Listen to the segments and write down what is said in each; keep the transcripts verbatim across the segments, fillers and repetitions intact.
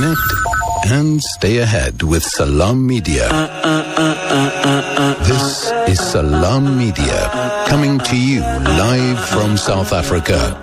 Connect and stay ahead with Salam Media. This is Salam Media, coming to you live from South Africa.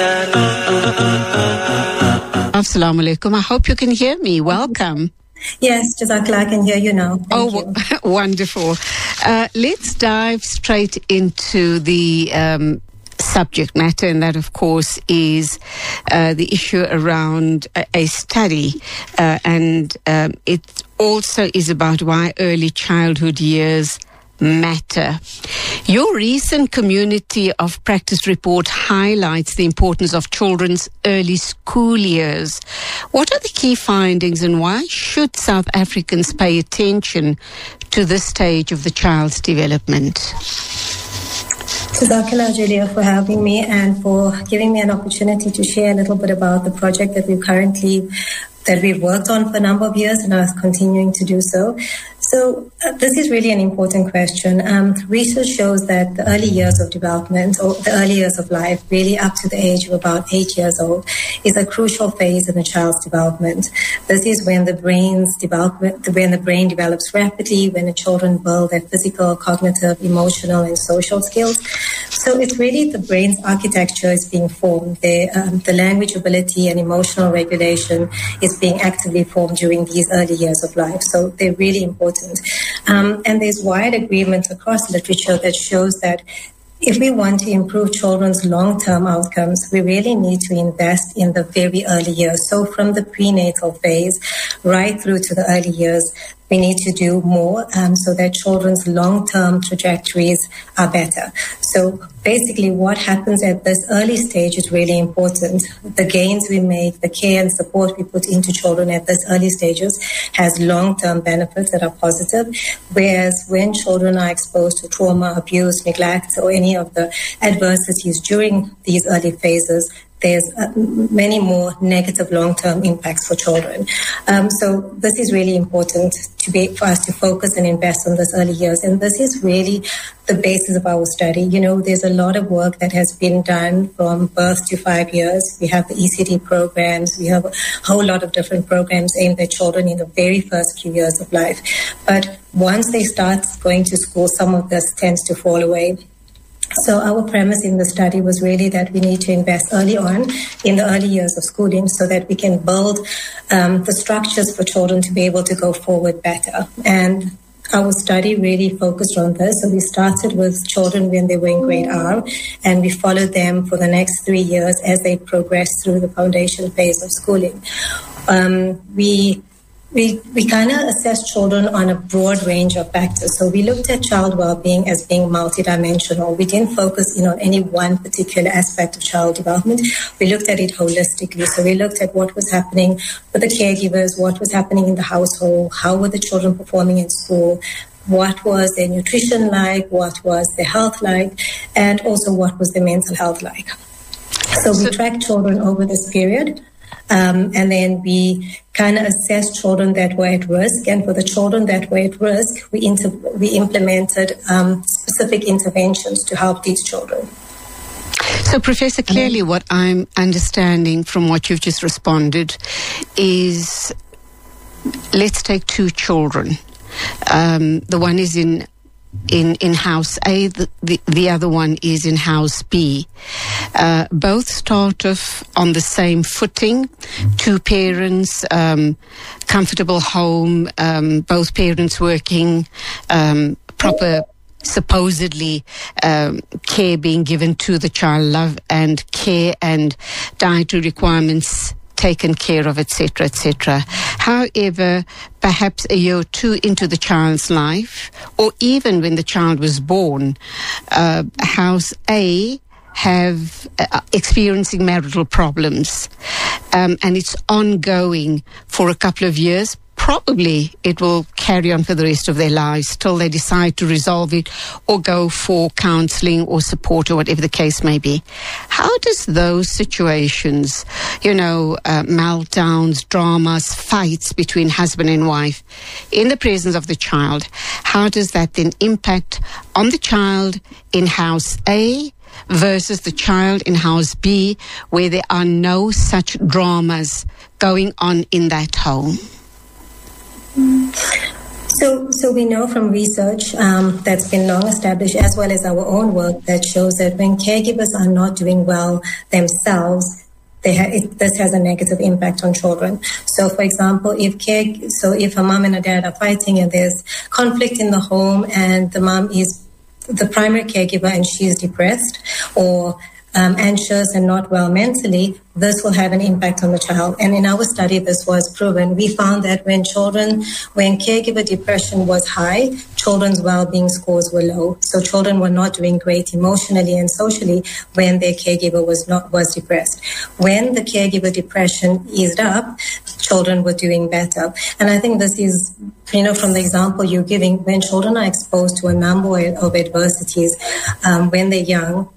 Assalamu alaikum. I hope you can hear me. Welcome. Yes, Jazakallah, I can hear you now. Thank oh, you. Wonderful. Uh, let's dive straight into the um, subject matter, and that, of course, is uh, the issue around a, a study, uh, and um, it also is about why early childhood years matter. Your recent Community of Practice report highlights the importance of children's early school years. What are the key findings, and why should South Africans pay attention to this stage of the child's development? Jazakallah, Julia, for having me and for giving me an opportunity to share a little bit about the project that we've currently that we've worked on for a number of years and are continuing to do so. So uh, this is really an important question. Um, research shows that the early years of development, or the early years of life, really up to the age of about eight years old, is a crucial phase in a child's development. This is when the brain's development, when the brain develops rapidly, when the children build their physical, cognitive, emotional, and social skills. So it's really the brain's architecture is being formed. The, um, the language ability and emotional regulation is being actively formed during these early years of life. So they're really important. Um, and there's wide agreement across literature that shows that if we want to improve children's long-term outcomes, we really need to invest in the very early years. So from the prenatal phase right through to the early years, we need to do more um, so that children's long-term trajectories are better. So basically what happens at this early stage is really important. The gains we make, the care and support we put into children at this early stages has long-term benefits that are positive, whereas when children are exposed to trauma, abuse, neglect, or any of the adversities during these early phases, there's uh, many more negative long-term impacts for children. Um, so this is really important to be for us to focus and invest on this early years. And this is really the basis of our study. You know, there's a lot of work that has been done from birth to five years. We have the E C D programs. We have a whole lot of different programs aimed at children in the very first few years of life. But once they start going to school, some of this tends to fall away. So our premise in the study was really that we need to invest early on in the early years of schooling so that we can build um, the structures for children to be able to go forward better. And our study really focused on this. So we started with children when they were in grade R, and we followed them for the next three years as they progressed through the foundation phase of schooling. Um, we We we kind of assessed children on a broad range of factors. So we looked at child well-being as being multidimensional. We didn't focus in on any one particular aspect of child development. We looked at it holistically. So we looked at what was happening with the caregivers, what was happening in the household, how were the children performing in school, what was their nutrition like, what was their health like, and also what was their mental health like. So we tracked children over this period. Um, and then we kind of assessed children that were at risk. And for the children that were at risk, we, inter- we implemented um, specific interventions to help these children. So, Professor, clearly what I'm understanding from what you've just responded is, let's take two children. Um, the one is in in in house A, the, the, the other one is in house B. Uh, both start off on the same footing, two parents, um, comfortable home, um, both parents working, um, proper supposedly um, care being given to the child, love and care and dietary requirements taken care of, et cetera, et cetera. However, perhaps a year or two into the child's life, or even when the child was born, uh, house A have uh, experiencing marital problems, um, and it's ongoing for a couple of years. Probably it will carry on for the rest of their lives till they decide to resolve it or go for counseling or support or whatever the case may be. How does those situations, you know, uh, meltdowns, dramas, fights between husband and wife in the presence of the child, how does that then impact on the child in house A versus the child in house B, where there are no such dramas going on in that home? So, so we know from research um, that's been long established, as well as our own work, that shows that when caregivers are not doing well themselves, they ha- it, this has a negative impact on children. So, for example, if care, so if a mom and a dad are fighting and there's conflict in the home, and the mom is the primary caregiver and she is depressed or Um, anxious and not well mentally, this will have an impact on the child. And in our study, this was proven. We found that when children, when caregiver depression was high, children's well-being scores were low. So children were not doing great emotionally and socially when their caregiver was not was depressed. When the caregiver depression eased up, children were doing better. And I think this is, you know, from the example you're giving, when children are exposed to a number of adversities um, when they're young,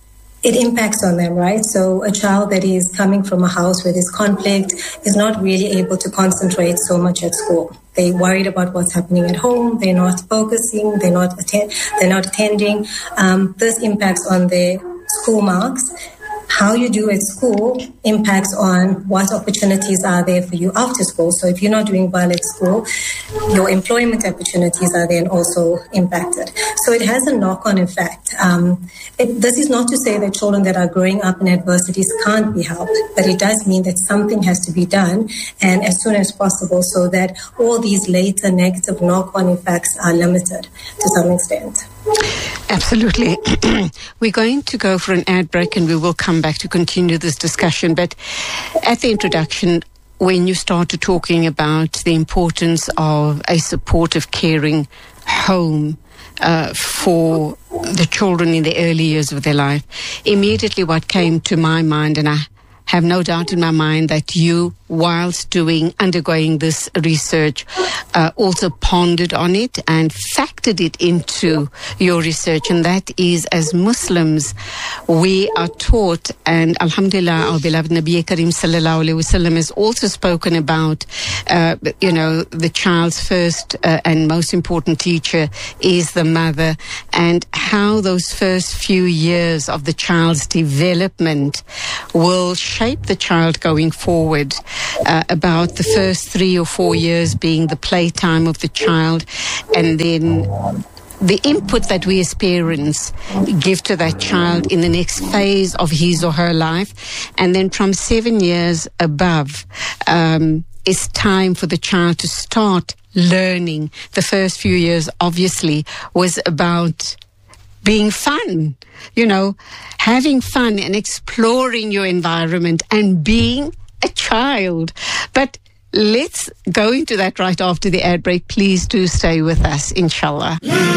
it impacts on them, right? So a child that is coming from a house where there's conflict is not really able to concentrate so much at school. They're worried about what's happening at home. They're not focusing. They're not atten- They're not attending. Um, this impacts on their school marks. How you do at school impacts on what opportunities are there for you after school. So if you're not doing well at school, your employment opportunities are then also impacted. So it has a knock-on effect. Um, it, this is not to say that children that are growing up in adversities can't be helped, but it does mean that something has to be done, and as soon as possible, so that all these later negative knock-on effects are limited to some extent. Absolutely. We're going to go for an ad break and we will come back to continue this discussion. But at the introduction, when you started talking about the importance of a supportive, caring home uh, for the children in the early years of their life, immediately what came to my mind, and I have no doubt in my mind that you, whilst doing, undergoing this research, uh, also pondered on it and factored it into your research. And that is, as Muslims, we are taught, and alhamdulillah, our beloved Nabi Karim sallallahu alayhi wasallam has also spoken about, uh, you know, the child's first uh, and most important teacher is the mother, and how those first few years of the child's development will shape the child going forward. Uh, about the first three or four years being the playtime of the child, and then the input that we as parents give to that child in the next phase of his or her life. And then from seven years above, um, it's time for the child to start learning. The first few years, obviously, was about being fun, you know, having fun and exploring your environment and being a child. But let's go into that right after the ad break. Please do stay with us, inshallah.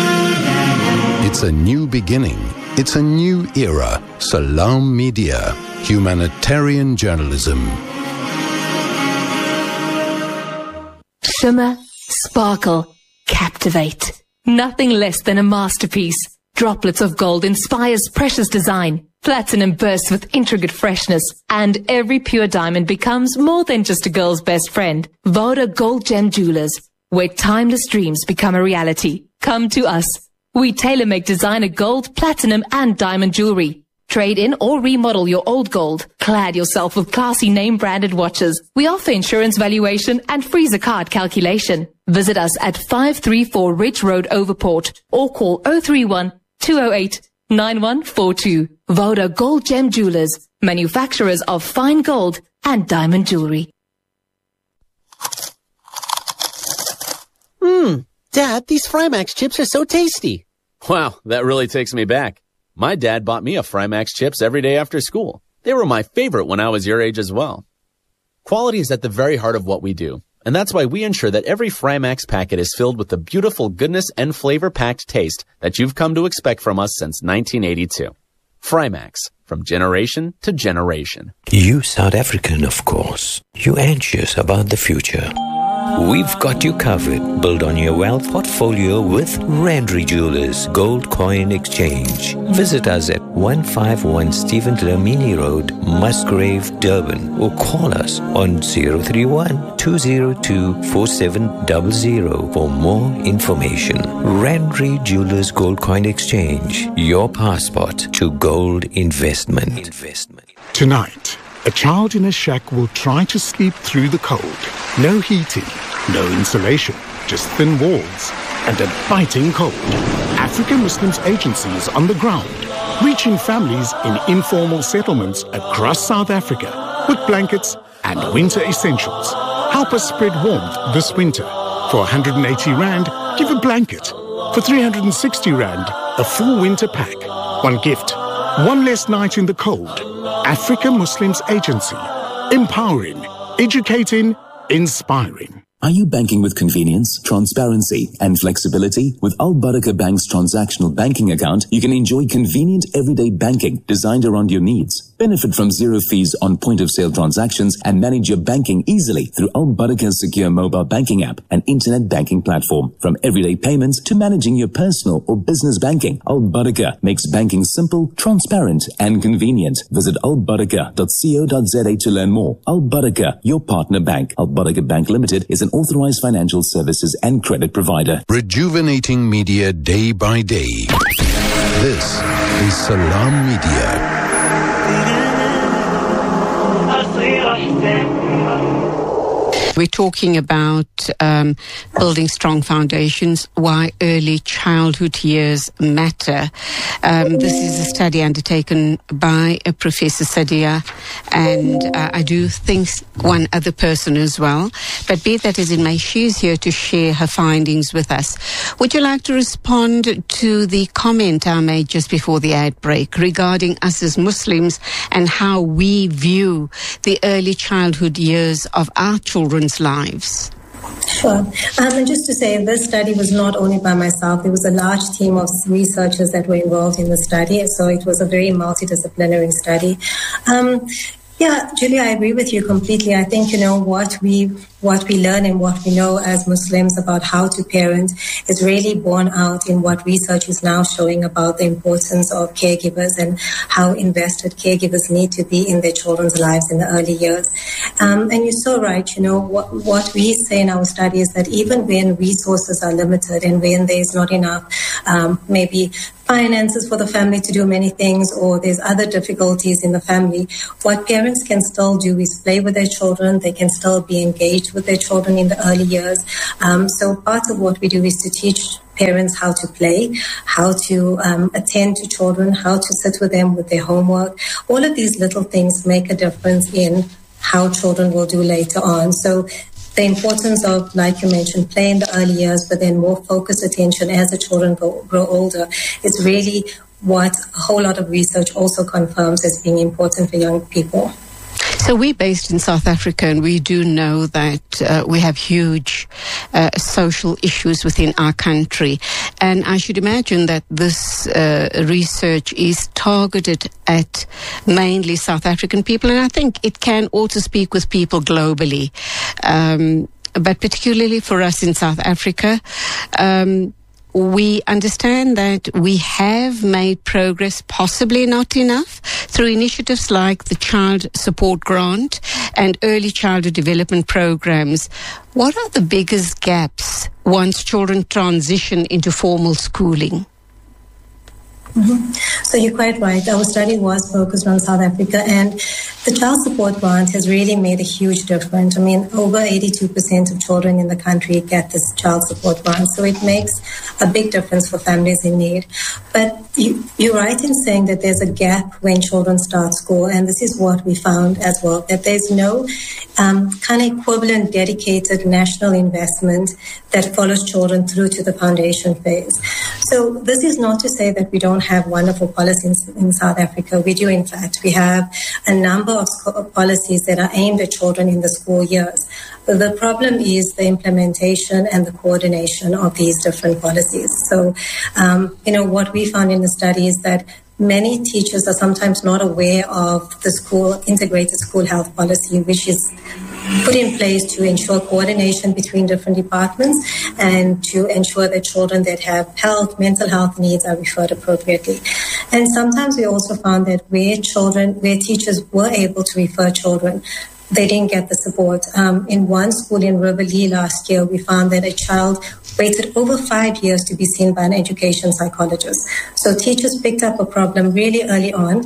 It's a new beginning. It's a new era. Salam Media, humanitarian journalism. Shimmer, sparkle, captivate. Nothing less than a masterpiece. Droplets of gold inspires precious design. Platinum bursts with intricate freshness, and every pure diamond becomes more than just a girl's best friend. Voda Gold Gem Jewelers, where timeless dreams become a reality. Come to us. We tailor-make designer gold, platinum, and diamond jewelry. Trade in or remodel your old gold. Clad yourself with classy name-branded watches. We offer insurance valuation and free zakat calculation. Visit us at five three four Ridge Road, Overport, or call oh three one, two oh eight, nine one four two. Voda Gold Gem Jewelers, manufacturers of fine gold and diamond jewelry. Mmm, Dad, these Frymax chips are so tasty. Wow, that really takes me back. My dad bought me a Frymax chips every day after school. They were my favorite when I was your age as well. Quality is at the very heart of what we do, and that's why we ensure that every Frymax packet is filled with the beautiful goodness and flavor-packed taste that you've come to expect from us since nineteen eighty-two. Frymax, from generation to generation. You South African, of course. You anxious about the future. We've got you covered. Build on your wealth portfolio with Randry Jewelers Gold Coin Exchange. Visit us at one fifty-one Stephen Dlamini Road, Musgrave, Durban, or call us on zero three one, two zero two, four seven zero zero for more information. Randry Jewelers Gold Coin Exchange, your passport to gold investment. Investment. Tonight, A child in a shack will try to sleep through the cold. No heating, no insulation, just thin walls and a biting cold. African Muslims Agency is on the ground, reaching families in informal settlements across South Africa with blankets and winter essentials. Help us spread warmth this winter. For one hundred eighty rand, give a blanket. For three hundred sixty rand, a full winter pack. One gift, one less night in the cold. African Muslims Agency. Empowering, educating, inspiring. Are you banking with convenience, transparency, and flexibility? With Al Barakah Bank's transactional banking account, you can enjoy convenient everyday banking designed around your needs. Benefit from zero fees on point-of-sale transactions and manage your banking easily through Al Barakah's secure mobile banking app and internet banking platform. From everyday payments to managing your personal or business banking, Al Barakah makes banking simple, transparent, and convenient. Visit al barakah dot co dot za to learn more. Al Barakah, your partner bank. Al Barakah Bank Limited is an authorized financial services and credit provider. Rejuvenating media day by day. This is Salam Media. We're talking about um, building strong foundations, why early childhood years matter. Um, this is a study undertaken by uh, Professor Sadia, and uh, I do think one other person as well. But be that as it may, she is here to share her findings with us. Would you like to respond to the comment I made just before the ad break regarding us as Muslims and how we view the early childhood years of our children's lives? Sure. Um, and just to say, this study was not only by myself. There was a large team of researchers that were involved in the study. So it was a very multidisciplinary study. Um, yeah, Julia, I agree with you completely. I think, you know, what we what we learn and what we know as Muslims about how to parent is really borne out in what research is now showing about the importance of caregivers and how invested caregivers need to be in their children's lives in the early years. Um, and you're so right, you know, what, what we say in our study is that even when resources are limited and when there's not enough, um, maybe finances for the family to do many things, or there's other difficulties in the family, what parents can still do is play with their children. They can still be engaged with their children in the early years. Um, so part of what we do is to teach parents how to play, how to um, attend to children, how to sit with them with their homework. All of these little things make a difference in how children will do later on. So the importance of, like you mentioned, play in the early years, but then more focused attention as the children go, grow older is really what a whole lot of research also confirms as being important for young people. So we're based in South Africa, and we do know that uh, we have huge uh, social issues within our country. And I should imagine that this uh, research is targeted at mainly South African people, and I think it can also speak with people globally. Um, but particularly for us in South Africa, um, we understand that we have made progress, possibly not enough, through initiatives like the Child Support Grant and early childhood development programs. What are the biggest gaps once children transition into formal schooling? Mm-hmm. So you're quite right. Our study was focused on South Africa, and the child support grant has really made a huge difference. I mean, over eighty-two percent of children in the country get this child support grant, so it makes a big difference for families in need. But you, you're right in saying that there's a gap when children start school, and this is what we found as well, that there's no um, kind of equivalent dedicated national investment that follows children through to the foundation phase. So this is not to say that we don't have wonderful policies in South Africa. We do, in fact. We have a number of policies that are aimed at children in the school years. But the problem is the implementation and the coordination of these different policies. So, um, you know, what we found in the study is that many teachers are sometimes not aware of the school integrated school health policy, which is put in place to ensure coordination between different departments and to ensure that children that have health, mental health needs are referred appropriately. And sometimes we also found that where children, where teachers were able to refer children, they didn't get the support. Um, in one school in Riverlea last year, we found that a child waited over five years to be seen by an education psychologist. So teachers picked up a problem really early on,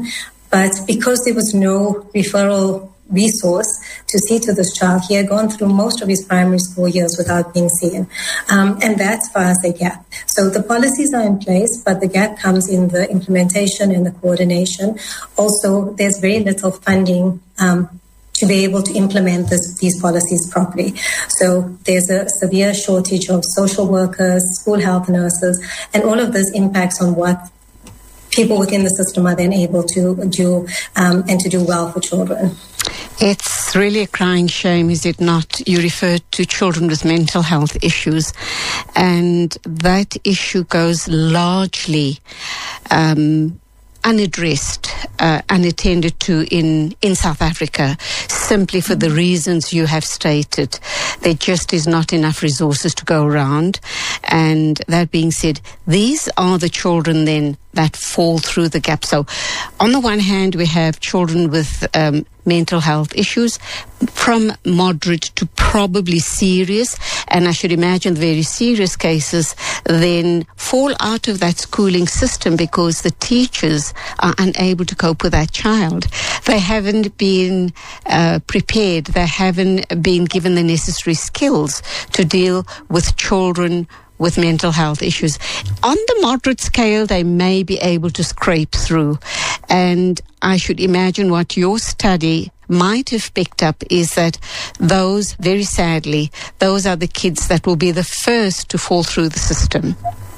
But because there was no referral resource to see to this child, he had gone through most of his primary school years without being seen. Um, and that's for us a gap. So the policies are in place, but the gap comes in the implementation and the coordination. Also, there's very little funding um, to be able to implement this, these policies properly. So there's a severe shortage of social workers, school health nurses, and all of this impacts on what people within the system are then able to do um, and to do well for children. It's really a crying shame, is it not? You referred to children with mental health issues, and that issue goes largely um, unaddressed, uh, unattended to in, in South Africa, simply for the reasons you have stated. There just is not enough resources to go around. And that being said, these are the children then that fall through the gap. So on the one hand, we have children with um, mental health issues from moderate to probably serious, and I should imagine the very serious cases then fall out of that schooling system because the teachers are unable to cope with that child. They haven't been uh, prepared, they haven't been given the necessary skills to deal with children with mental health issues. On the moderate scale, they may be able to scrape through. And I should imagine what your study might have picked up is that those, very sadly, those are the kids that will be the first to fall through the system.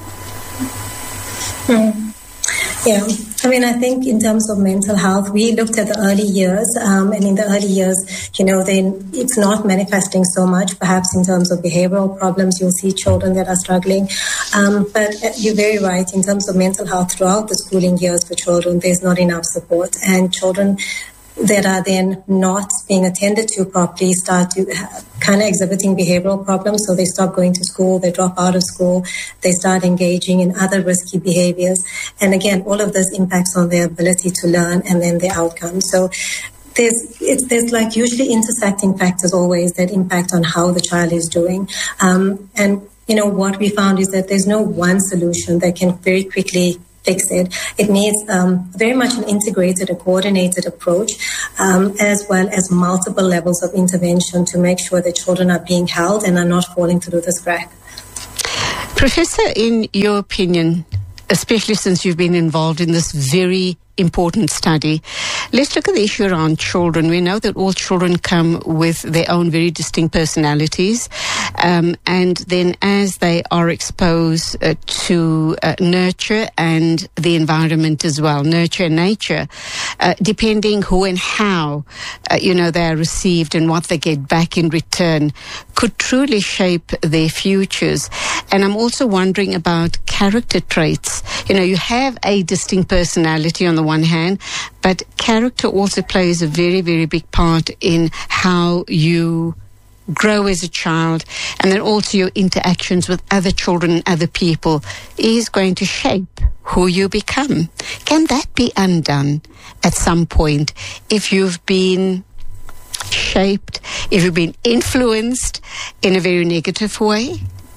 Mm. Yeah, I mean, I think in terms of mental health, we looked at the early years, um, and in the early years, you know, then it's not manifesting so much. Perhaps in terms of behavioral problems, you'll see children that are struggling. Um, but you're very right, in terms of mental health throughout the schooling years for children, there's not enough support, and children that are then not being attended to properly start to kind of exhibiting behavioral problems. So they stop going to school, they drop out of school, they start engaging in other risky behaviors. And again, all of this impacts on their ability to learn and then their outcomes. So there's it's there's like usually intersecting factors always that impact on how the child is doing. Um, and, you know, what we found is that there's no one solution that can very quickly fix it. It needs um, very much an integrated, a coordinated approach, um, as well as multiple levels of intervention to make sure that children are being held and are not falling through the crack. Professor, in your opinion, especially since you've been involved in this very important study, let's look at the issue around children. We know that all children come with their own very distinct personalities, um, and then as they are exposed uh, to uh, nurture and the environment as well, nurture and nature, uh, depending who and how, uh, you know, they are received and what they get back in return, could truly shape their futures. And I'm also wondering about character traits. You know, you have a distinct personality on the one hand, but character also plays a very, very big part in how you grow as a child, and then also your interactions with other children and other people is going to shape who you become. Can that be undone at some point if you've been shaped, if you've been influenced in a very negative way?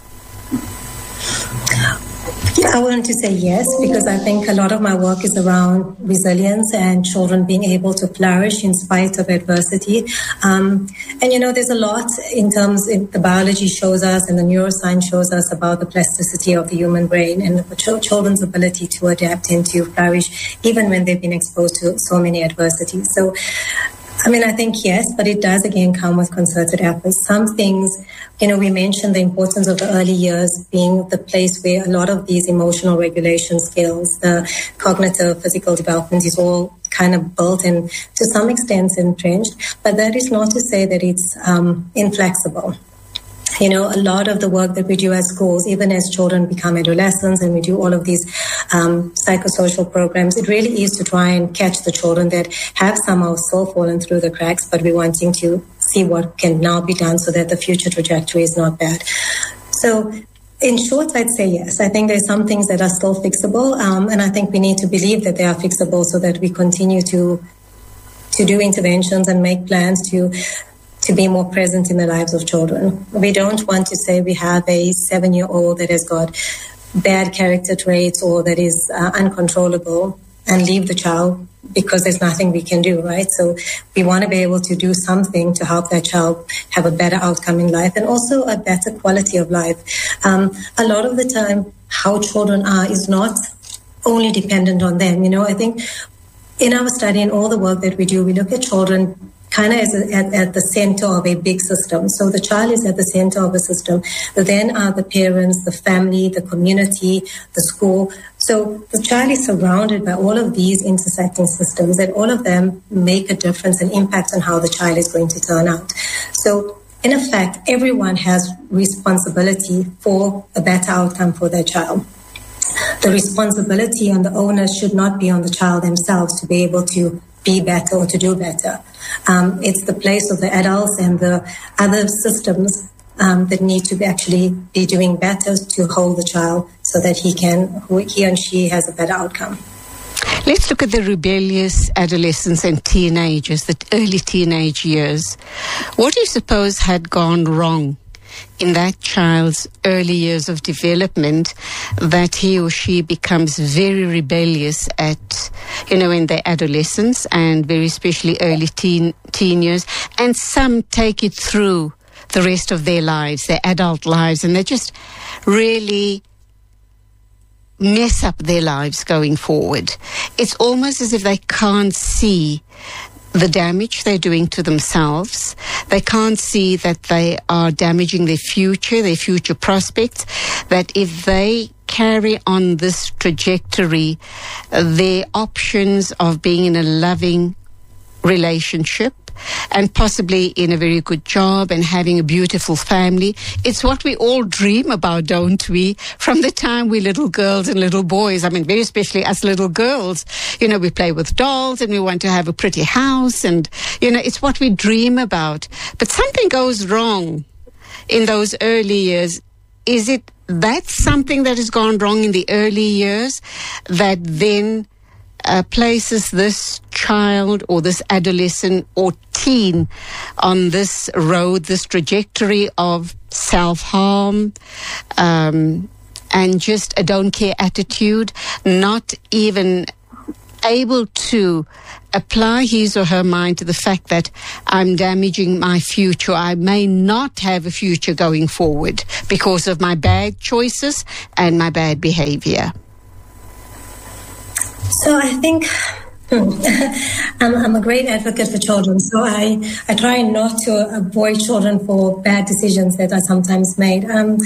I want to say yes, because I think a lot of my work is around resilience and children being able to flourish in spite of adversity. Um, and, you know, there's a lot in terms of the biology shows us and the neuroscience shows us about the plasticity of the human brain and the ch- children's ability to adapt and to flourish even when they've been exposed to so many adversities. So, I mean, I think yes, but it does again come with concerted efforts. Some things, you know, we mentioned the importance of the early years being the place where a lot of these emotional regulation skills, the cognitive, physical development is all kind of built and to some extent entrenched. But that is not to say that it's um, inflexible. You know, a lot of the work that we do at schools, even as children become adolescents and we do all of these um, psychosocial programs, it really is to try and catch the children that have somehow still fallen through the cracks, but we're wanting to see what can now be done so that the future trajectory is not bad. So in short, I'd say yes. I think there's some things that are still fixable, um, and I think we need to believe that they are fixable so that we continue to to do interventions and make plans to to be more present in the lives of children. We don't want to say we have a seven-year-old that has got bad character traits or that is uh, uncontrollable. and leave the child because there's nothing we can do, right? So we want to be able to do something to help that child have a better outcome in life and also a better quality of life. Um, a lot of the time, how children are is not only dependent on them. You know, I think in our study and all the work that we do, we look at children kind of as a, at, at the center of a big system. So the child is at the center of a system. Then are the parents, the family, the community, the school. So the child is surrounded by all of these intersecting systems, and all of them make a difference and impact on how the child is going to turn out. So in effect, everyone has responsibility for a better outcome for their child. The responsibility on the owners should not be on the child themselves to be able to be better or to do better. Um, it's the place of the adults and the other systems um, that need to be actually be doing better to hold the child so that he can, he and she has a better outcome. Let's look at the rebellious adolescents and teenagers, the early teenage years. What do you suppose had gone wrong in that child's early years of development that he or she becomes very rebellious at, you know, in their adolescence and very especially early teen, teen years, and some take it through the rest of their lives, their adult lives, and they just really mess up their lives going forward. It's almost as if they can't see the damage they're doing to themselves. They can't see that they are damaging their future, their future prospects, that if they carry on this trajectory, their options of being in a loving relationship and possibly in a very good job and having a beautiful family. It's what we all dream about, don't we? From the time we're little girls and little boys. I mean, very especially us little girls. You know, we play with dolls and we want to have a pretty house and, you know, it's what we dream about. But something goes wrong in those early years. Is it that something that has gone wrong in the early years that then Uh, places this child or this adolescent or teen on this road, this trajectory of self-harm um, and just a don't care attitude, not even able to apply his or her mind to the fact that I'm damaging my future. I may not have a future going forward because of my bad choices and my bad behavior. So I think hmm, I'm, I'm a great advocate for children. So I, I try not to avoid children for bad decisions that are sometimes made. Um,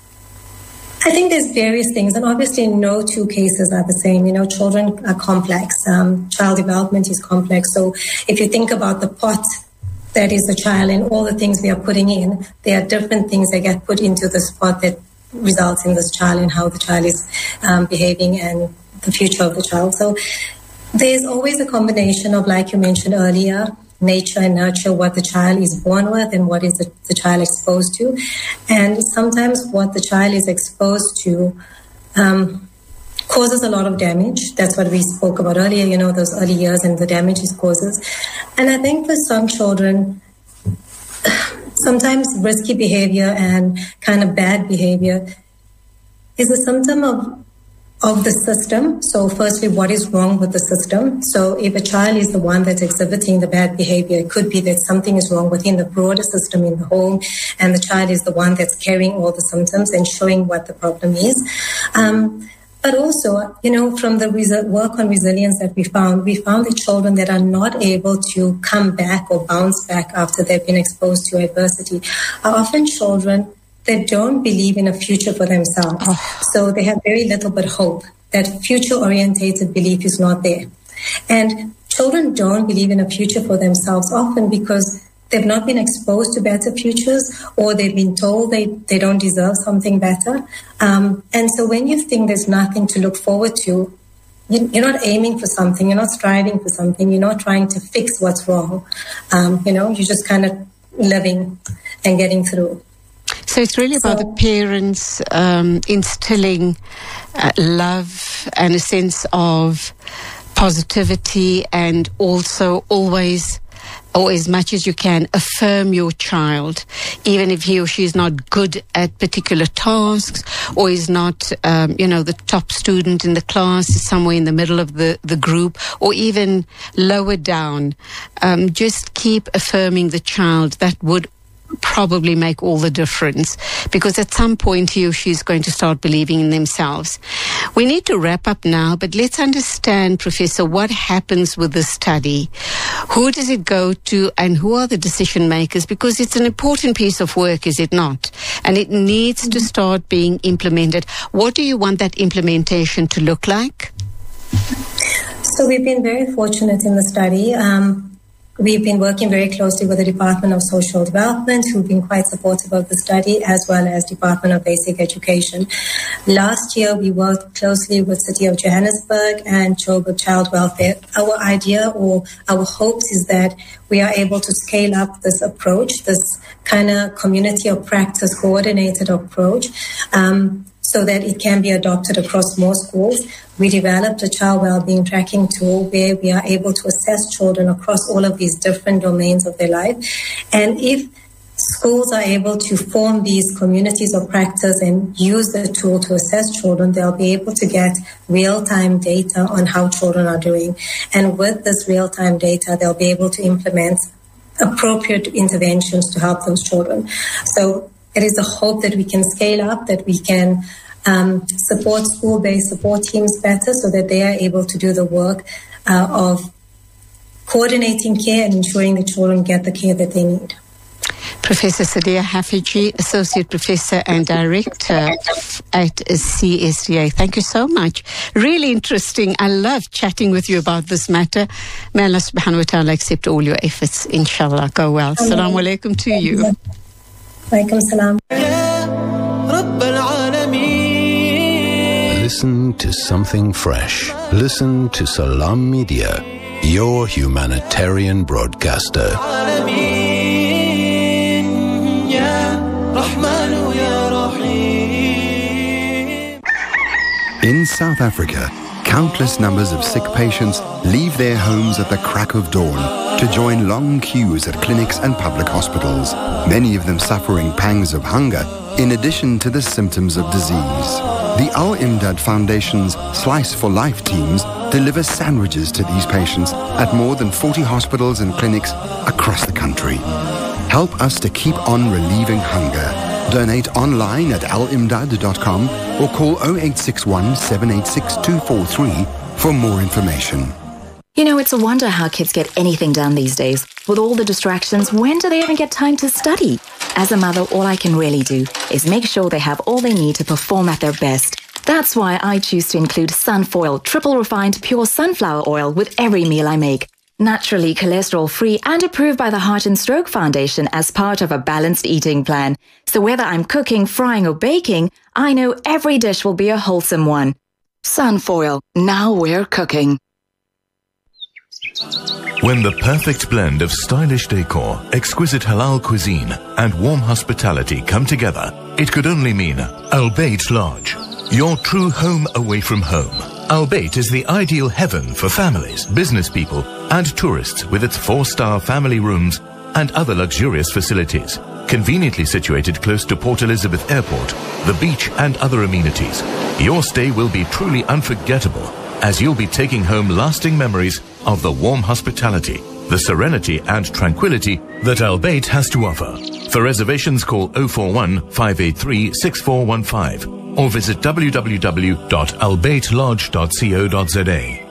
I think there's various things, and obviously no two cases are the same. You know, children are complex. Um, child development is complex. So if you think about the pot that is the child and all the things we are putting in, there are different things that get put into this pot that results in this child and how the child is um, behaving and the future of the child. So there's always a combination of, like you mentioned earlier, nature and nurture, what the child is born with and what is the, the child exposed to. And sometimes what the child is exposed to um, causes a lot of damage. That's what we spoke about earlier, you know, those early years and the damage it causes. And I think for some children, sometimes risky behavior and kind of bad behavior is a symptom of of the system. So firstly, what is wrong with the system? So if a child is the one that's exhibiting the bad behavior, it could be that something is wrong within the broader system in the home, and the child is the one that's carrying all the symptoms and showing what the problem is. Um, but also, you know, from the res- work on resilience that we found, we found that children that are not able to come back or bounce back after they've been exposed to adversity are often children that don't believe in a future for themselves. Oh. So they have very little but hope. That future-orientated belief is not there. And children don't believe in a future for themselves often because they've not been exposed to better futures, or they've been told they, they don't deserve something better. Um, and so when you think there's nothing to look forward to, you're not aiming for something, you're not striving for something, you're not trying to fix what's wrong. Um, you know, you're just kind of living and getting through. So it's really about so, the parents um, instilling uh, love and a sense of positivity, and also always or as much as you can, affirm your child, even if he or she is not good at particular tasks or is not, um, you know, the top student in the class, is somewhere in the middle of the, the group, or even lower down. Um, just keep affirming the child. That would probably make all the difference, because at some point he or she is going to start believing in themselves. We need to wrap up now, but let's understand, Professor, what happens with this study. Who does it go to, and who are the decision makers? Because it's an important piece of work, is it not? And it needs to start being implemented. What do you want that implementation to look like? So we've been very fortunate in the study. Um, We've been working very closely with the Department of Social Development, who've been quite supportive of the study, as well as Department of Basic Education. Last year, we worked closely with City of Johannesburg and Joburg Child Welfare. Our idea or our hopes is that we are able to scale up this approach, this kind of community of practice coordinated approach, um, so that it can be adopted across more schools. We developed a child well-being tracking tool where we are able to assess children across all of these different domains of their life. And if schools are able to form these communities of practice and use the tool to assess children, they'll be able to get real-time data on how children are doing. And with this real-time data, they'll be able to implement appropriate interventions to help those children. So it is a hope that we can scale up, that we can um, support school-based support teams better so that they are able to do the work uh, of coordinating care and ensuring the children get the care that they need. Professor Sadiya Hafeji, Associate Professor and Director at C S D A. Thank you so much. Really interesting. I love chatting with you about this matter. May Allah subhanahu wa ta'ala accept all your efforts. Inshallah. Go well. Assalamu alaikum to you. Walaikum salam. Listen to something fresh. Listen to Salam Media, your humanitarian broadcaster. In South Africa, countless numbers of sick patients leave their homes at the crack of dawn to join long queues at clinics and public hospitals, many of them suffering pangs of hunger in addition to the symptoms of disease. The Al Imdad Foundation's Slice for Life teams deliver sandwiches to these patients at more than forty hospitals and clinics across the country. Help us to keep on relieving hunger. Donate online at al imdad dot com or call oh eight six one, seven eight six, two four three for more information. You know, it's a wonder how kids get anything done these days. With all the distractions, when do they even get time to study? As a mother, all I can really do is make sure they have all they need to perform at their best. That's why I choose to include Sunfoil triple refined pure sunflower oil with every meal I make. Naturally cholesterol-free and approved by the Heart and Stroke Foundation as part of a balanced eating plan. So whether I'm cooking, frying or baking, I know every dish will be a wholesome one. Sunfoil, now we're cooking. When the perfect blend of stylish decor, exquisite halal cuisine and warm hospitality come together, it could only mean Al Bayt Lodge, your true home away from home. Al Bayt is the ideal heaven for families, business people and tourists with its four-star family rooms and other luxurious facilities. Conveniently situated close to Port Elizabeth Airport, the beach and other amenities, your stay will be truly unforgettable as you'll be taking home lasting memories of the warm hospitality, the serenity and tranquility that Al Bayt has to offer. For reservations, call oh four one, five eight three, six four one five or visit w w w dot al bayt lodge dot co dot z a.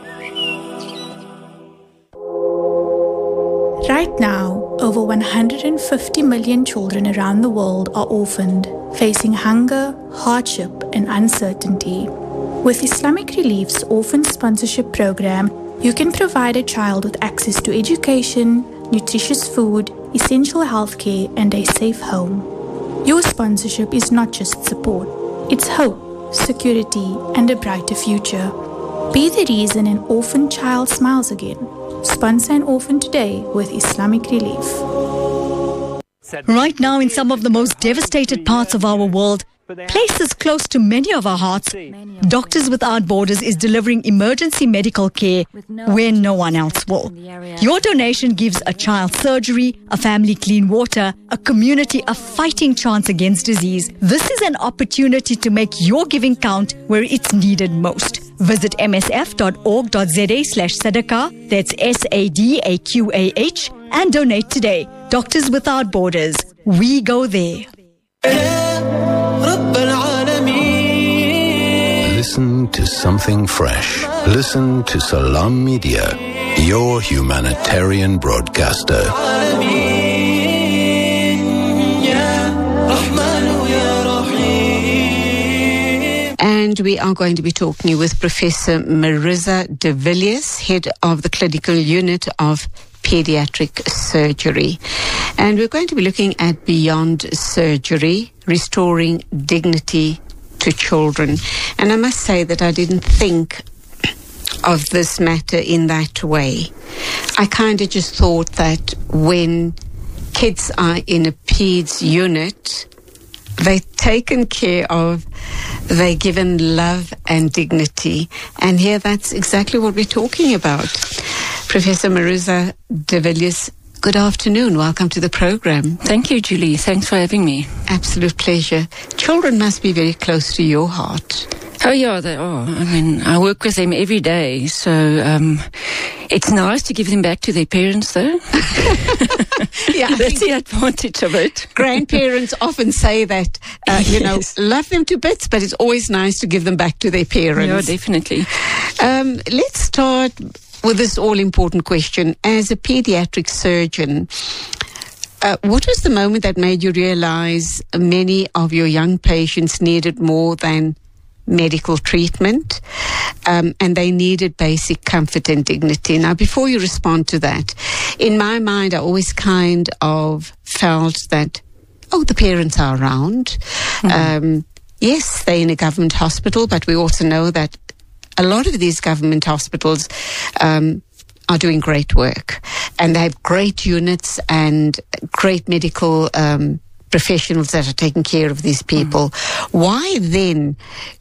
Right now, over one hundred fifty million children around the world are orphaned, facing hunger, hardship, and uncertainty. With Islamic Relief's Orphan Sponsorship Program, you can provide a child with access to education, nutritious food, essential healthcare, and a safe home. Your sponsorship is not just support, it's hope, security, and a brighter future. Be the reason an orphan child smiles again. Sponsor an orphan today with Islamic Relief. Right now, in some of the most devastated parts of our world, Places close to many of our hearts, Doctors Without Borders is delivering emergency medical care where no one else will. Your donation gives a child surgery, a family clean water, a community a fighting chance against disease. This is an opportunity to make your giving count where it's needed most. Visit msf.org.za slash sadaqah, that's S A D A Q A H, and donate today. Doctors Without Borders. We go there. Listen to something fresh. Listen to Salam Media, your humanitarian broadcaster. And we are going to be talking with Professor Marisa de Villiers, head of the clinical unit of pediatric surgery. And we're going to be looking at beyond surgery, restoring dignity to children. And I must say that I didn't think of this matter in that way. I kind of just thought that when kids are in a peds unit, they're taken care of, they're given love and dignity. And here that's exactly what we're talking about. Professor Marisa de Villiers, good afternoon. Welcome to the program. Thank you, Julie. Thanks for having me. Absolute pleasure. Children must be very close to your heart. Oh, yeah, they are. I mean, I work with them every day, so um, it's nice to give them back to their parents, though. Yeah, that's the advantage of it. Grandparents often say that, uh, you know, Yes. love them to bits, but it's always nice to give them back to their parents. Yeah, definitely. Um, let's start with this all-important question. As a pediatric surgeon, uh, what was the moment that made you realize many of your young patients needed more than medical treatment, um, and they needed basic comfort and dignity? Now, before you respond to that, in my mind, I always kind of felt that, oh, the parents are around. Mm-hmm. Um, yes, they're in a government hospital, but we also know that a lot of these government hospitals um, are doing great work, and they have great units and great medical um, professionals that are taking care of these people. Mm. Why then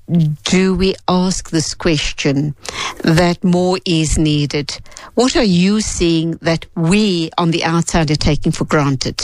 do we ask this question that more is needed? What are you seeing that we on the outside are taking for granted?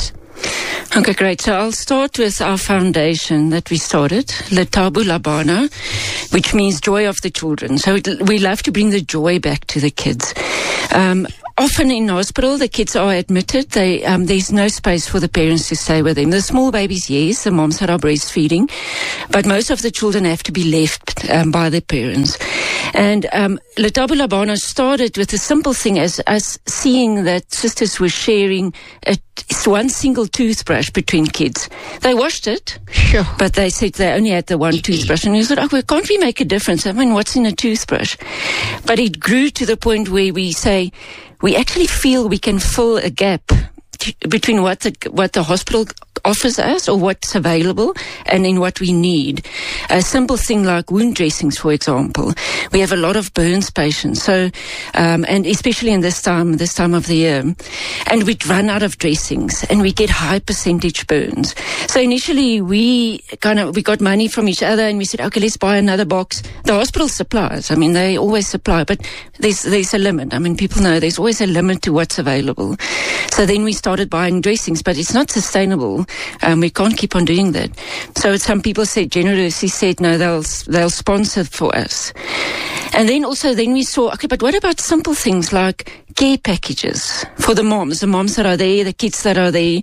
Okay, great. So I'll start with our foundation that we started, Letabo Labana, which means joy of the children. So it, we love to bring the joy back to the kids. Um, Often in hospital, the kids are admitted. They, um, there's no space for the parents to stay with them. The small babies, yes, the moms that are breastfeeding, but most of the children have to be left um, by their parents. And um, Letabo Labana started with a simple thing as us seeing that sisters were sharing a, one single toothbrush between kids. They washed it, sure, but they said they only had the one toothbrush. And we thought, oh, well, can't we make a difference? I mean, what's in a toothbrush? But it grew to the point where we say, we actually feel we can fill a gap t- between what the, what the hospital offers us or what's available and in what we need. A simple thing like wound dressings, for example. We have a lot of burns patients, so um, and especially in this time, this time of the year, and we'd run out of dressings and we get high percentage burns. So initially we kind of we got money from each other and we said, okay, let's buy another box. The hospital supplies, I mean, they always supply, but there's there's a limit. I mean, people know there's always a limit to what's available. So then we started buying dressings, but it's not sustainable. Um, we can't keep on doing that. So some people said, generously said, no, they'll they'll sponsor for us. And then also, then we saw, okay, but what about simple things like care packages for the moms, the moms that are there, the kids that are there.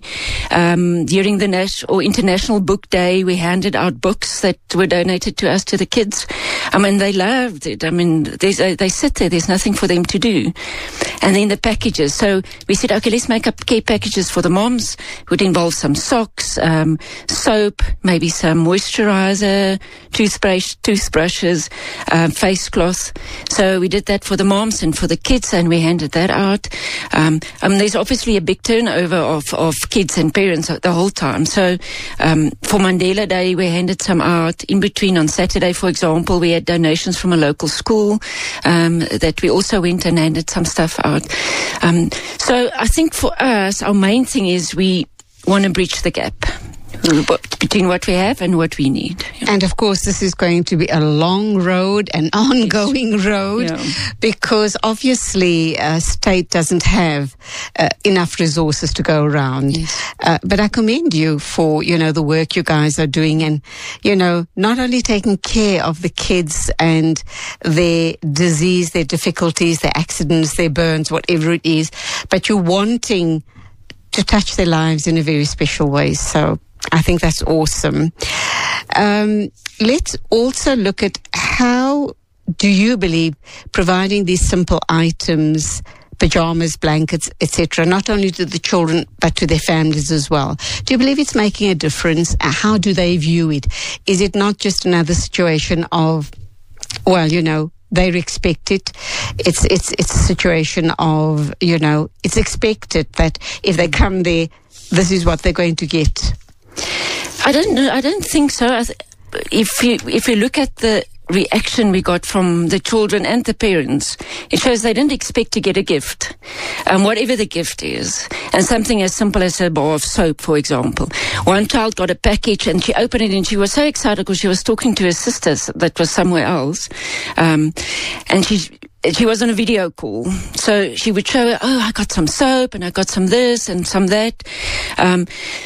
Um, during the National or International Book Day, we handed out books that were donated to us to the kids. I mean, they loved it. I mean, they, they sit there, there's nothing for them to do. And then the packages. So we said, okay, let's make up care packages for the moms. It would involve some socks, um, soap, maybe some moisturizer, toothbrush, toothbrushes, um, face cloth. So we did that for the moms and for the kids, and we handed that out. Um, um, there's obviously a big turnover of, of kids and parents the whole time. So um, for Mandela Day, we handed some out. In between, on Saturday, for example, we had donations from a local school um, that we also went and handed some stuff out. Um, so I think for us, our main thing is we want to bridge the gap between what we have and what we need. And of course, this is going to be a long road, an ongoing road, yeah. because obviously uh, state doesn't have uh, enough resources to go around. Yes. Uh, but I commend you for, you know, the work you guys are doing and, you know, not only taking care of the kids and their disease, their difficulties, their accidents, their burns, whatever it is, but you're wanting to touch their lives in a very special way. So I think that's awesome. Um, let's also look at how do you believe providing these simple items, pajamas, blankets, et cetera, not only to the children but to their families as well. Do you believe it's making a difference? How do they view it? Is it not just another situation of, well, you know, they expect it. It's it's it's a situation of, you know, it's expected that if they come there, this is what they're going to get. I don't know. I don't think so. I th- if you if you look at the reaction we got from the children and the parents, it shows they didn't expect to get a gift, um, whatever the gift is. And something as simple as a bar of soap, for example. One child got a package and she opened it and she was so excited because she was talking to her sisters that was somewhere else. Um, and she... She was on a video call, so she would show her, oh, I got some soap and I got some this and some that. Um,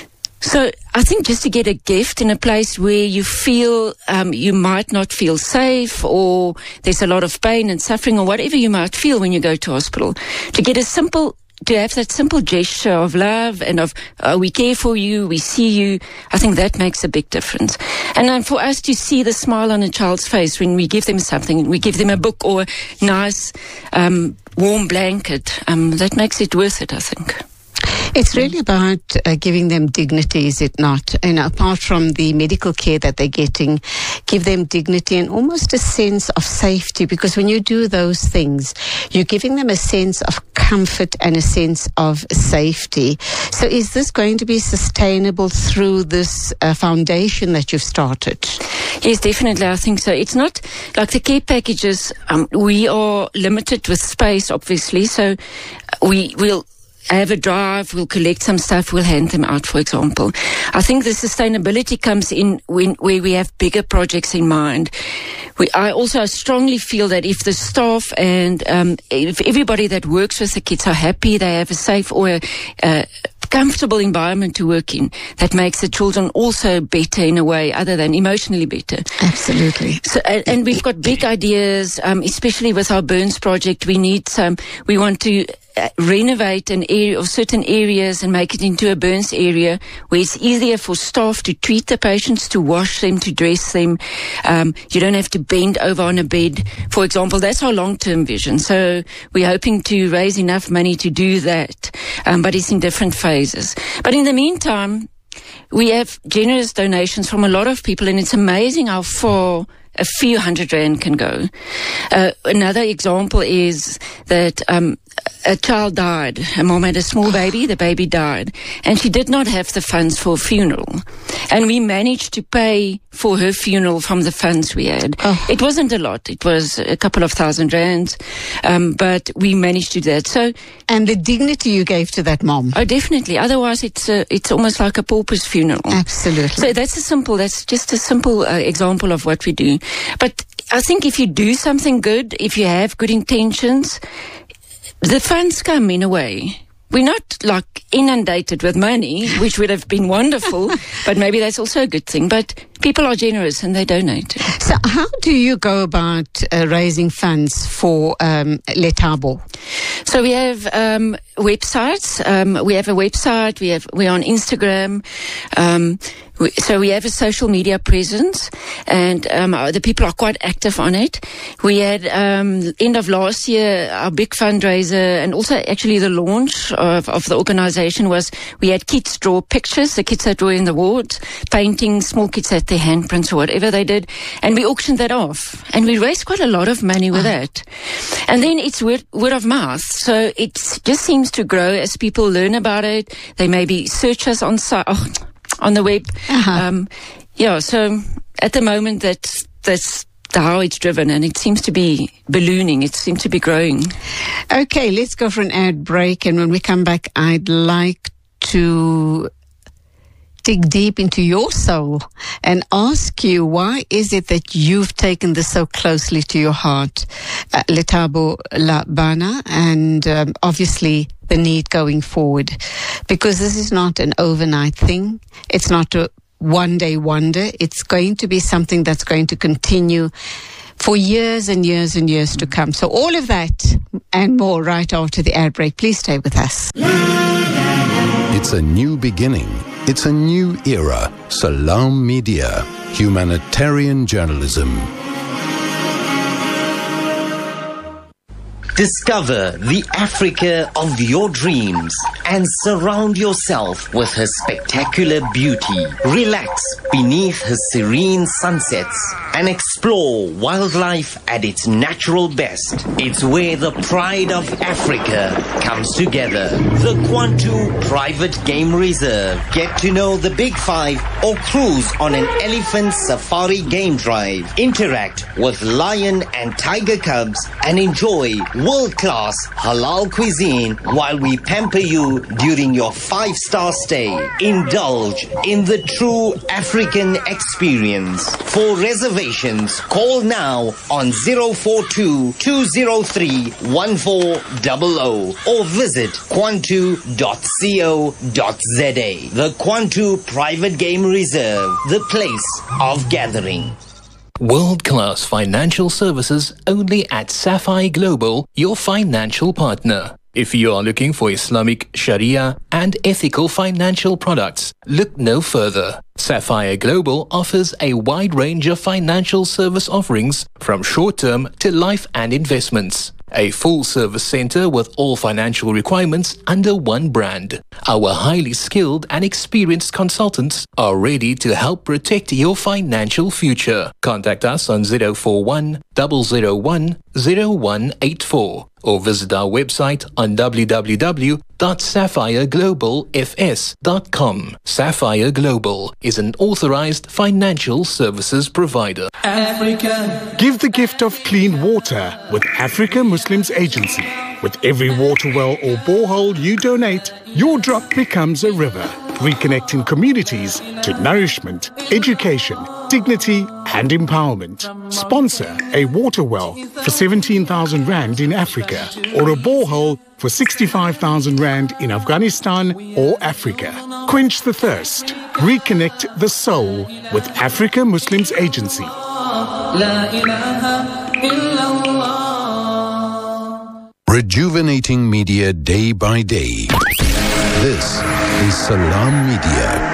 so I think just to get a gift in a place where you feel um, you might not feel safe, or there's a lot of pain and suffering, or whatever you might feel when you go to hospital, to get a simple to have that simple gesture of love and of uh, we care for you, we see you, I think that makes a big difference. And um, for us to see the smile on a child's face when we give them something, we give them a book or a nice um, warm blanket, um, that makes it worth it, I think. It's really about uh, giving them dignity, is it not? And apart from the medical care that they're getting, give them dignity and almost a sense of safety, because when you do those things, you're giving them a sense of comfort and a sense of safety. So is this going to be sustainable through this uh, foundation that you've started? Yes, definitely. I think so. It's not like the care packages. Um, we are limited with space, obviously. So we will have a drive, we'll collect some stuff, we'll hand them out, for example. I think the sustainability comes in when where we have bigger projects in mind. We, I also strongly feel that if the staff and um, if everybody that works with the kids are happy, they have a safe or a, a comfortable environment to work in, that makes the children also better in a way other than emotionally better. Absolutely. So, and, and we've got big ideas, um, especially with our burns project. We need some, we want to Uh, renovate an area of certain areas and make it into a burns area where it's easier for staff to treat the patients, to wash them, to dress them. Um, you don't have to bend over on a bed, for example. That's our long-term vision. So we're hoping to raise enough money to do that, um, but it's in different phases. But in the meantime, we have generous donations from a lot of people, and it's amazing how far a few hundred rand can go. Uh, another example is that um, a child died. A mom had a small baby. The baby died. And she did not have the funds for a funeral. And we managed to pay for her funeral from the funds we had. Oh. It wasn't a lot. It was a couple of thousand rands. Um, but we managed to do that. So, and the dignity you gave to that mom. Oh, definitely. Otherwise, it's a, it's almost like a pauper's funeral. Absolutely. So that's a simple, that's just a simple uh, example of what we do. But I think if you do something good, if you have good intentions, the funds come in a way. We're not like inundated with money, which would have been wonderful, but maybe that's also a good thing. But people are generous and they donate. So how do you go about uh, raising funds for um, Letabo? So we have um, websites. Um, we have a website. We have we're on Instagram. Um, we, so we have a social media presence, and um, the people are quite active on it. We had um, end of last year our big fundraiser, and also actually the launch of, of the organisation was we had kids draw pictures. The kids that were in the wards, painting, small kids had their handprints or whatever they did, and we auctioned that off, and we raised quite a lot of money with uh-huh. that. And then it's word, word of mouth. So it just seems to grow as people learn about it. They maybe search us on oh, on the web. Uh-huh. Um, yeah, so at the moment that's, that's how it's driven, and it seems to be ballooning. It seems to be growing. Okay, let's go for an ad break, and when we come back, I'd like to dig deep into your soul and ask you, why is it that you've taken this so closely to your heart? Uh, Lethabo Labana, and um, obviously the need going forward. Because this is not an overnight thing. It's not a one-day wonder. It's going to be something that's going to continue for years and years and years to come. So all of that and more right after the ad break. Please stay with us. It's a new beginning. It's a new era. Salam Media. Humanitarian journalism. Discover the Africa of your dreams and surround yourself with her spectacular beauty. Relax beneath her serene sunsets and explore wildlife at its natural best. It's where the pride of Africa comes together. The Kwantu Private Game Reserve. Get to know the Big Five or cruise on an elephant safari game drive. Interact with lion and tiger cubs and enjoy world-class halal cuisine while we pamper you during your five-star stay. Indulge in the true African experience. For reservations, call now on zero four two, two zero three, one four zero zero or visit kwantu dot co dot za. The Kwantu Private Game Reserve, the place of gathering. World-class financial services only at Sapphire Global, your financial partner. If you are looking for Islamic, Sharia and ethical financial products, look no further. Sapphire Global offers a wide range of financial service offerings from short-term to life and investments. A full-service center with all financial requirements under one brand. Our highly skilled and experienced consultants are ready to help protect your financial future. Contact us on zero four one, zero zero one, zero one eight four or visit our website on w w w dot sapphire global f s dot com. Sapphire Global is an authorized financial services provider. Africa. Give the gift of clean water with Africa Muslims Agency. With every water well or borehole you donate, your drop becomes a river, reconnecting communities to nourishment, education, dignity and empowerment. Sponsor a water well for seventeen thousand rand in Africa or a borehole for sixty-five thousand rand in Afghanistan or Africa. Quench the thirst. Reconnect the soul with Africa Muslims Agency. Rejuvenating media day by day. This is Salam Media.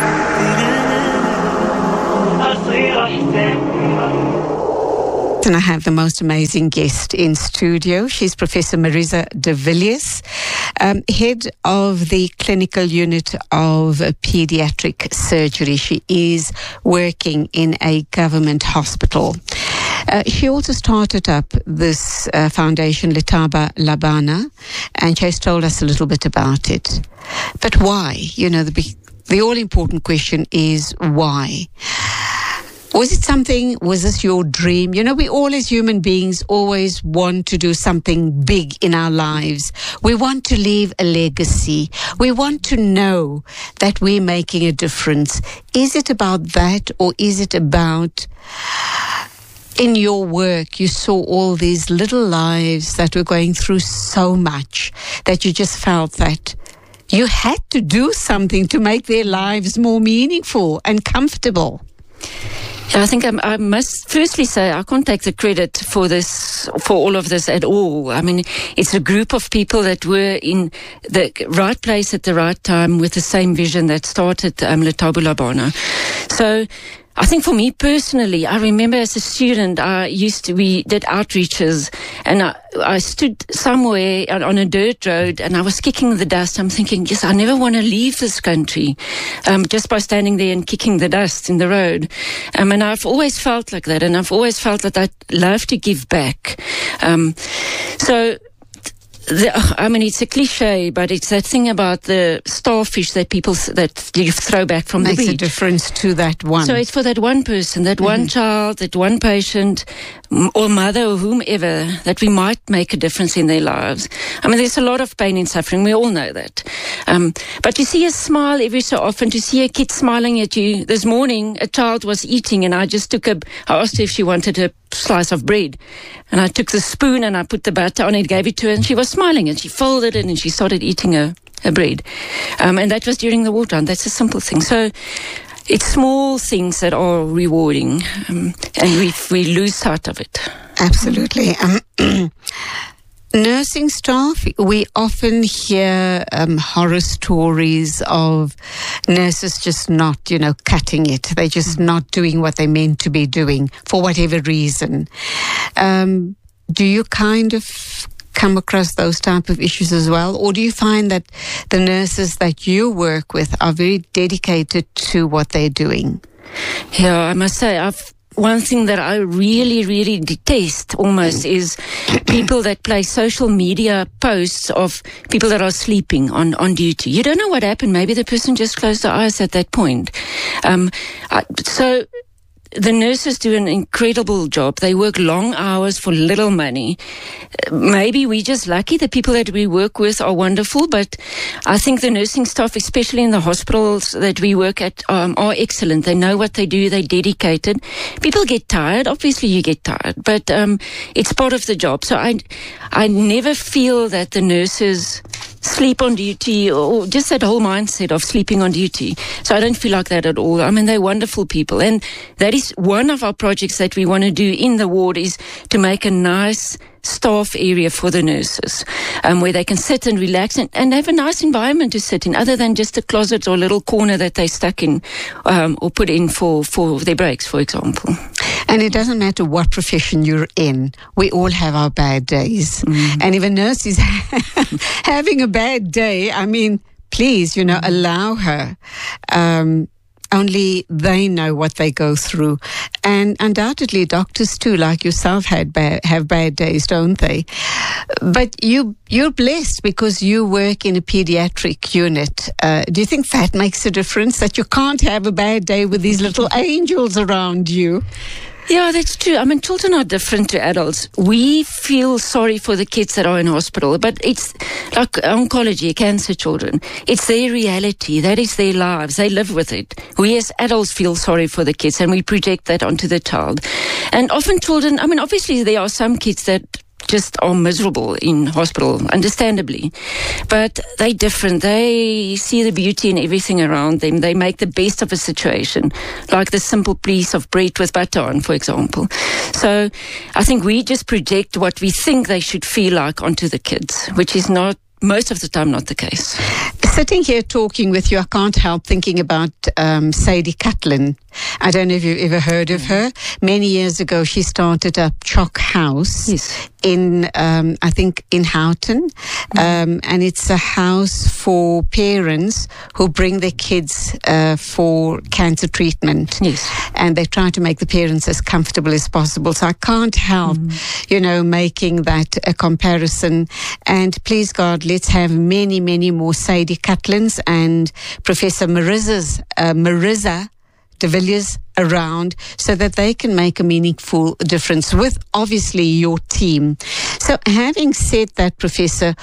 And I have the most amazing guest in studio. She's Professor Marisa de Villiers, um, head of the clinical unit of pediatric surgery. She is working in a government hospital. Uh, she also started up this uh, foundation, Lethabo Labana, and she has told us a little bit about it. But why? You know, the, the all-important question is why? Was it something, was this your dream? You know, we all as human beings always want to do something big in our lives. We want to leave a legacy. We want to know that we're making a difference. Is it about that, or is it about, in your work, you saw all these little lives that were going through so much that you just felt that you had to do something to make their lives more meaningful and comfortable? Yeah, I think I'm, I must firstly say I can't take the credit for this, for all of this at all. I mean, it's a group of people that were in the right place at the right time with the same vision that started um, Lethabo Labana. So I think for me personally, I remember as a student, I used to, we did outreaches and I, I stood somewhere on, on a dirt road and I was kicking the dust. I'm thinking, yes, I never want to leave this country, um, just by standing there and kicking the dust in the road. Um, and I've always felt like that, and I've always felt that I'd love to give back. Um, so, The, I mean, it's a cliche, but it's that thing about the starfish that people that you throw back from Makes the beach. Makes a difference to that one. So it's for that one person, that mm-hmm. one child, that one patient. or mother or whomever, that we might make a difference in their lives. I mean, there's a lot of pain and suffering. We all know that. Um, but to see a smile every so often, to see a kid smiling at you. This morning, a child was eating and I just took a, I asked her if she wanted a slice of bread. And I took the spoon and I put the butter on it, gave it to her, and she was smiling and she folded it and she started eating her, her bread. Um, and that was during the wartime. That's a simple thing. So, it's small things that are rewarding, um, and we we lose sight of it. Absolutely. Um, nursing staff, we often hear um, horror stories of nurses just not, you know, cutting it. They're just not doing what they're meant to be doing for whatever reason. Um, do you kind of come across those type of issues as well, or do you find that the nurses that you work with are very dedicated to what they're doing? Yeah, I must say, I've one thing that I really, really detest almost is people that place social media posts of people that are sleeping on, on duty. You don't know what happened. Maybe the person just closed their eyes at that point. Um, I, so the nurses do an incredible job. They work long hours for little money. Maybe we're just lucky. The people that we work with are wonderful, but I think the nursing staff, especially in the hospitals that we work at, um, are excellent. They know what they do. They're dedicated. People get tired. Obviously, you get tired, but um, it's part of the job. So I, I never feel that the nurses sleep on duty, or just that whole mindset of sleeping on duty. So I don't feel like that at all. I mean, they're wonderful people. And that is one of our projects that we want to do in the ward, is to make a nice staff area for the nurses, um, where they can sit and relax and, and have a nice environment to sit in, other than just a closet or little corner that they stuck in um, or put in for, for their breaks, for example. And it doesn't matter what profession you're in. We all have our bad days. Mm. And if a nurse is having a bad day, I mean, please, you know, mm. allow her. Um, only they know what they go through. And undoubtedly doctors too, like yourself, had bad, have bad days, don't they? But you, you're blessed because you work in a pediatric unit. Uh, do you think that makes a difference, that you can't have a bad day with these little angels around you? Yeah, that's true. I mean, children are different to adults. We feel sorry for the kids that are in hospital, but it's like oncology, cancer children. It's their reality. That is their lives. They live with it. We as adults feel sorry for the kids, and we project that onto the child. And often children, I mean, obviously there are some kids that just are miserable in hospital, understandably. But they're different. They see the beauty in everything around them. They make the best of a situation, like the simple piece of bread with butter on, for example. So I think we just project what we think they should feel like onto the kids, which is not, most of the time, not the case. Sitting here talking with you, I can't help thinking about um, Sadie Catlin. I don't know if you've ever heard of her. Many years ago, she started up Chalk House yes. in, um, I think, in Houghton. Mm. Um, and it's a house for parents who bring their kids uh, for cancer treatment. Yes. And they try to make the parents as comfortable as possible. So I can't help, mm. you know, making that a comparison. And please, God, let's have many, many more Sadie Catlins and Professor Mariza's, uh, Mariza de Villiers around, so that they can make a meaningful difference with, obviously, your team. So having said that, Professor,